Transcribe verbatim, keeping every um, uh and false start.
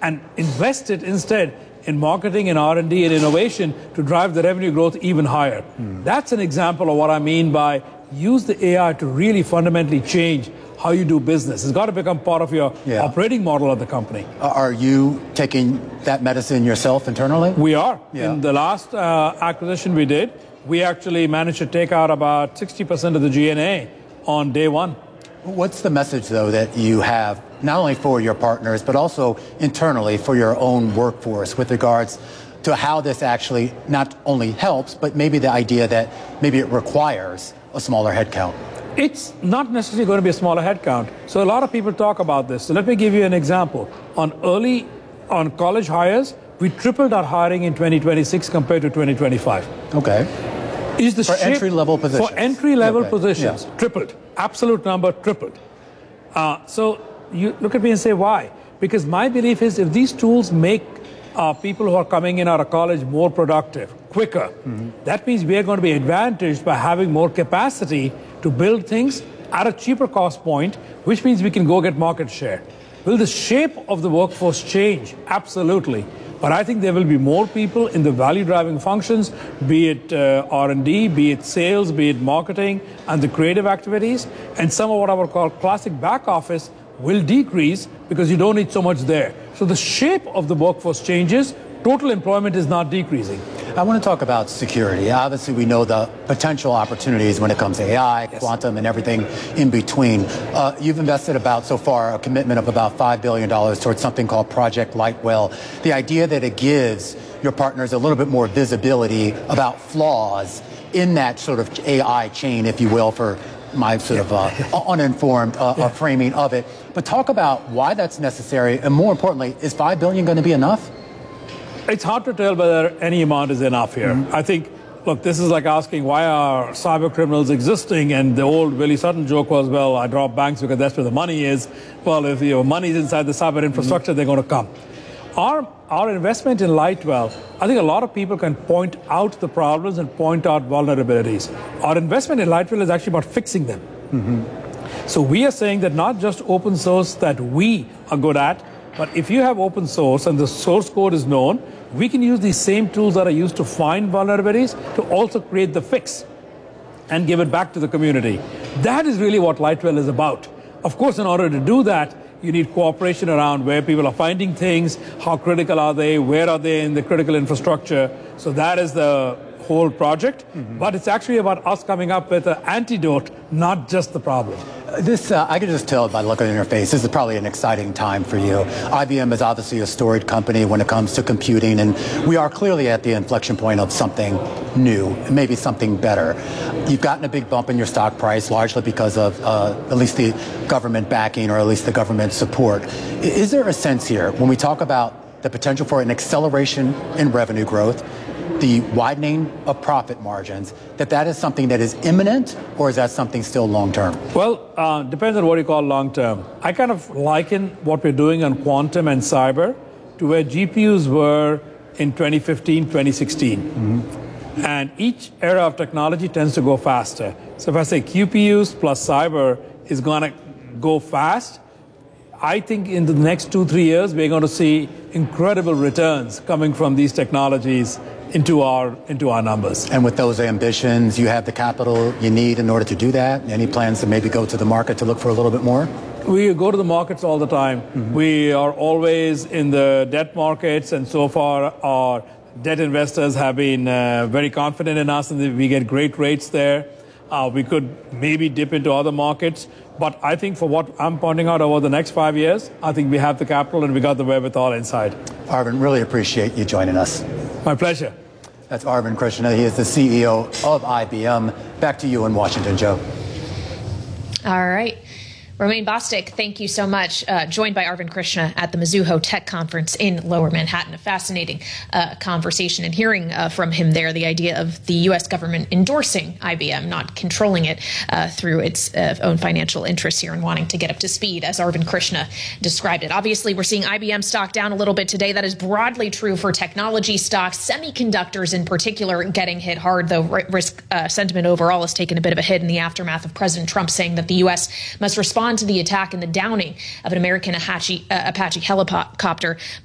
and invest it instead in marketing and R and D and innovation to drive the revenue growth even higher. Mm. That's an example of what I mean by use the A I to really fundamentally change how you do business. It's got to become part of your yeah. operating model of the company. Are you taking that medicine yourself internally? We are. Yeah. In the last uh, acquisition we did, we actually managed to take out about sixty percent of the G N A on day one. What's the message, though, that you have, not only for your partners, but also internally for your own workforce with regards to how this actually not only helps, but maybe the idea that maybe it requires a smaller headcount? It's not necessarily going to be a smaller headcount. So a lot of people talk about this. So let me give you an example. On early, on college hires, we tripled our hiring in twenty twenty-six compared to twenty twenty-five. Okay. Is the for entry-level positions? For entry-level okay. positions, yeah. tripled. Absolute number, tripled. Uh, so you look at me and say, why? Because my belief is if these tools make uh, people who are coming in out of college more productive, quicker, mm-hmm. that means we are going to be advantaged by having more capacity to build things at a cheaper cost point, which means we can go get market share. Will the shape of the workforce change? Absolutely. But I think there will be more people in the value-driving functions, be it uh, R and D, be it sales, be it marketing, and the creative activities. And some of what I would call classic back office will decrease because you don't need so much there. So the shape of the workforce changes. Total employment is not decreasing. I want to talk about security. Obviously, we know the potential opportunities when it comes to A I, yes. quantum, and everything in between. Uh, you've invested about, so far, a commitment of about five billion dollars towards something called Project Lightwell. The idea that it gives your partners a little bit more visibility about flaws in that sort of A I chain, if you will, for my sort yeah. of uh, uninformed uh, yeah. framing of it. But talk about why that's necessary, and more importantly, is five billion dollars going to be enough? It's hard to tell whether any amount is enough here. Mm-hmm. I think, look, this is like asking why are cyber criminals existing? And the old Willie Sutton joke was, well, I drop banks because that's where the money is. Well, if your money is inside the cyber infrastructure, mm-hmm. they're going to come. Our, our investment in Lightwell, I think a lot of people can point out the problems and point out vulnerabilities. Our investment in Lightwell is actually about fixing them. Mm-hmm. So we are saying that not just open source that we are good at, but if you have open source and the source code is known, we can use these same tools that are used to find vulnerabilities to also create the fix and give it back to the community. That is really what Lightwell is about. Of course, in order to do that, you need cooperation around where people are finding things, how critical are they, where are they in the critical infrastructure. So that is the whole project. Mm-hmm. But it's actually about us coming up with an antidote, not just the problem. This, uh, I can just tell by looking at your face, this is probably an exciting time for you. I B M is obviously a storied company when it comes to computing, and we are clearly at the inflection point of something new, maybe something better. You've gotten a big bump in your stock price, largely because of uh, at least the government backing or at least the government support. Is there a sense here, when we talk about the potential for an acceleration in revenue growth, the widening of profit margins, that that is something that is imminent, or is that something still long-term? Well, uh, depends on what you call long-term. I kind of liken what we're doing on quantum and cyber to where G P Us were in twenty fifteen, twenty sixteen. Mm-hmm. And each era of technology tends to go faster. So if I say Q P Us plus cyber is going to go fast, I think in the next two, three years, we're going to see incredible returns coming from these technologies into our into our numbers. And with those ambitions, you have the capital you need in order to do that? Any plans to maybe go to the market to look for a little bit more? We go to the markets all the time. Mm-hmm. We are always in the debt markets, and so far our debt investors have been uh, very confident in us, and we get great rates there. Uh, we could maybe dip into other markets, but I think for what I'm pointing out over the next five years, I think we have the capital and we got the wherewithal inside. Arvind, really appreciate you joining us. My pleasure. That's Arvind Krishna. He is the C E O of I B M. Back to you in Washington, Joe. All right. Romain Bostick, thank you so much. Uh, joined by Arvind Krishna at the Mizuho Tech Conference in Lower Manhattan. A fascinating uh, conversation, and hearing uh, from him there the idea of the U S government endorsing I B M, not controlling it uh, through its uh, own financial interests here and wanting to get up to speed, as Arvind Krishna described it. Obviously, we're seeing I B M stock down a little bit today. That is broadly true for technology stocks, semiconductors in particular getting hit hard, though risk uh, sentiment overall has taken a bit of a hit in the aftermath of President Trump saying that the U S must respond to the attack and the downing of an American Apache, uh, Apache helicopter